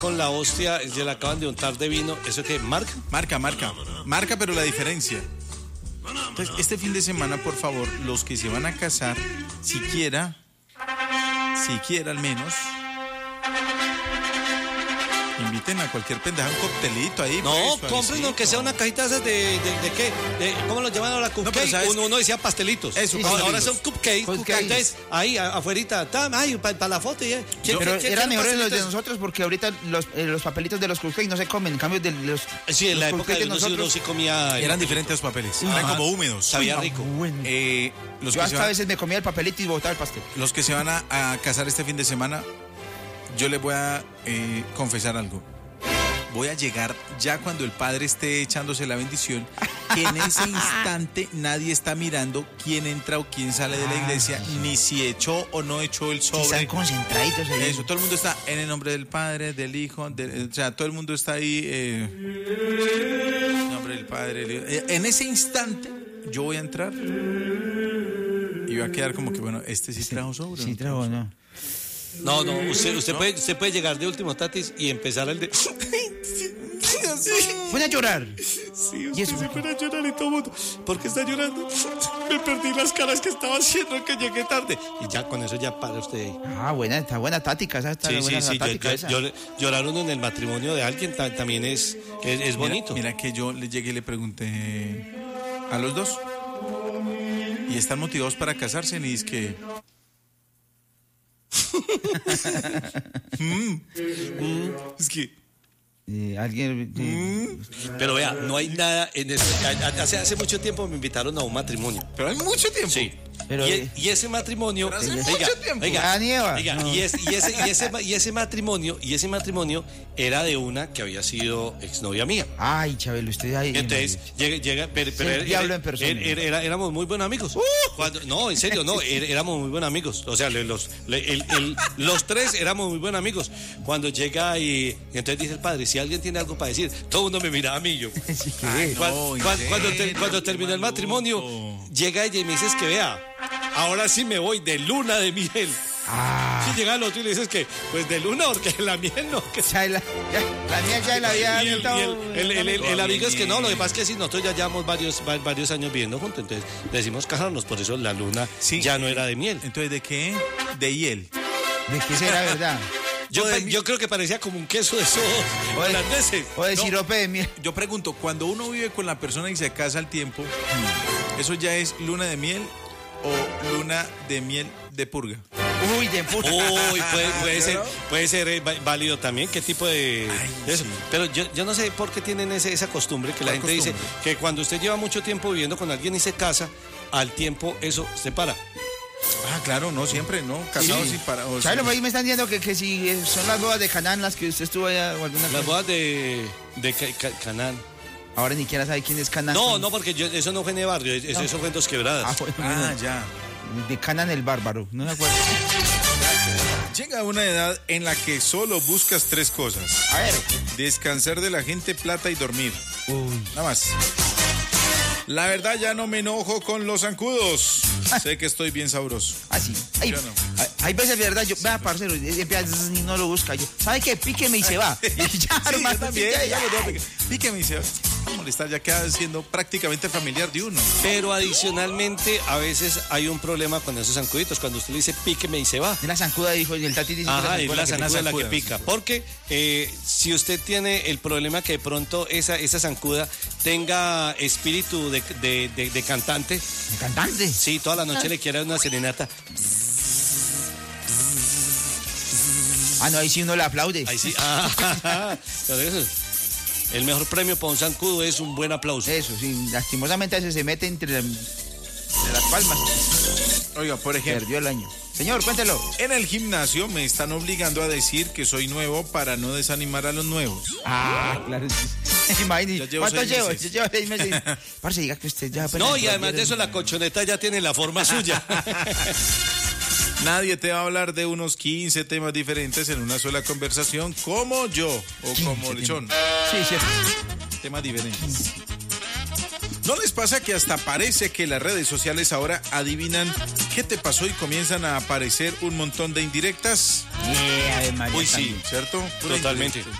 con la hostia, se la acaban de untar de vino. ¿Eso qué? ¿Marca? Marca, pero la diferencia. Entonces, este fin de semana, por favor, los que se van a casar, siquiera al menos, inviten a cualquier pendeja un coctelito ahí. No, compren aunque sea una cajita de qué, ¿cómo lo llaman ahora? Cupcake. No, uno decía pastelitos. Eso, ahora son cupcakes. Entonces, ahí afuerita, para la foto. Pero eran mejores los de nosotros porque ahorita los papelitos de los cupcakes no se comen. En cambio de los... Sí, en la época de nosotros uno sí comía... Eran diferentes los papeles. Eran como húmedos. Sabía rico. Bueno. Yo hasta a veces me comía el papelito y botaba el pastel. Los que se van a casar este fin de semana, yo les voy a confesar algo. Voy a llegar ya cuando el padre esté echándose la bendición, que en ese instante nadie está mirando quién entra o quién sale de la iglesia, ni si echó o no echó el sobre. Están concentraditos ahí. Eso, todo el mundo está en el nombre del Padre, del Hijo, o sea, todo el mundo está ahí, en el nombre del Padre, del Hijo. En ese instante yo voy a entrar y va a quedar como que, bueno, este sí trajo sobre. Sí trajo, ¿no? No, usted puede llegar de último, Tatis, y empezar el de... Pueden llorar. Sí, usted se puede a llorar y todo el mundo. ¿Por qué está llorando? Me perdí las caras que estaba haciendo, que llegué tarde. Y ya con eso ya para usted ahí. Está buena táctica, esa está buena tática esa. Llorar uno en el matrimonio de alguien también es bonito. Mira que yo le llegué y le pregunté a los dos. Y están motivados para casarse, ni es que... Es que... alguien... Pero vea, no hay nada en hace mucho tiempo me invitaron a un matrimonio. Pero hay mucho tiempo. Sí. Pero, y ese matrimonio, y ese matrimonio era de una que había sido exnovia mía. Ay, Chabelo, usted ahí. Entonces llega, pero el diablo en persona. Éramos muy buenos amigos. No, en serio, no, éramos muy buenos amigos. O sea, los tres éramos muy buenos amigos. Cuando llega y entonces dice el padre, si alguien tiene algo para decir, todo el mundo me mira a mí. Yo. Cuando terminó el matrimonio, llega ella y me dice que vea, ahora sí me voy de luna de miel. Si llega el otro y le dices que, pues de luna, porque la miel no. Que... la miel ya la había... El amigo es que no, lo que pasa es que si nosotros ya llevamos varios años viviendo juntos, entonces decimos casarnos, por eso la luna ya no era de miel. Entonces, ¿de qué? De hiel. ¿De qué será verdad? Yo creo que parecía como un queso de esos holandeses. O de sirope de miel. Yo pregunto, cuando uno vive con la persona y se casa al tiempo, ¿eso ya es luna de miel o luna de miel de purga? Uy, de puta. Uy, puede ser válido también. ¿Qué tipo de eso? Sí. Pero yo no sé por qué tienen esa costumbre que la gente dice que cuando usted lleva mucho tiempo viviendo con alguien y se casa, al tiempo eso se para. Claro, no siempre, ¿no? Casados y parados. ¿Sabes lo que ahí me están diciendo? Que si son las bodas de Canaán las que usted estuvo allá o alguna cosa. Las bodas de Canaán. Ahora ni siquiera sabe quién es Canaán. No, porque eso no fue en el barrio, eso fue en Dos Quebradas. Ya. De Canaán el bárbaro, no me acuerdo. Llega una edad en la que solo buscas tres cosas. A ver. Descansar de la gente, plata y dormir. Uy. Nada más. La verdad ya no me enojo con los zancudos. Sé que estoy bien sabroso. Así. Hay veces, de verdad, vea, parcero, y no lo busca. ¿Sabe qué? Píqueme y se va. Ya, hermano, también. Píqueme y se va. A molestar, ya queda siendo prácticamente familiar de uno. Pero adicionalmente, a veces hay un problema con esos zancuditos. Cuando usted le dice píqueme y se va. La zancuda dijo, y el tati dice que la zancuda es la que pica. Porque si usted tiene el problema que de pronto esa zancuda tenga espíritu de cantante. ¿De cantante? Sí, toda la noche le quiere una serenata. No, ahí sí uno le aplaude. Ahí sí. El mejor premio para un zancudo es un buen aplauso. Eso, sí. Lastimosamente a veces se mete entre las palmas. Oiga, por ejemplo. Perdió el año. Señor, cuéntelo. En el gimnasio me están obligando a decir que soy nuevo para no desanimar a los nuevos. Claro. Imagínate. ¿Cuánto llevo? Yo llevo 6 meses. Parce, diga que usted ya... No, y además de eso la colchoneta ya tiene la forma suya. Nadie te va a hablar de unos 15 temas diferentes en una sola conversación, como yo o como Lechón. Sí, cierto. Temas diferentes. ¿No les pasa que hasta parece que las redes sociales ahora adivinan qué te pasó y comienzan a aparecer un montón de indirectas? Ave María, Uy, sí. también. ¿Cierto? Pura Totalmente. indirecta.